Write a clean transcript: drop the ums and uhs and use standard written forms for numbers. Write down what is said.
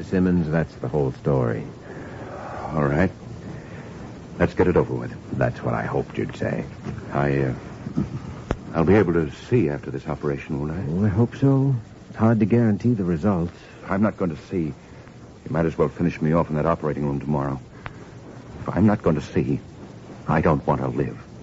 Simmons, that's the whole story. All right. Let's get it over with. That's what I hoped you'd say. I'll be able to see after this operation, won't I? Well, I hope so. It's hard to guarantee the results. I'm not going to see. You might as well finish me off in that operating room tomorrow. If I'm not going to see, I don't want to live.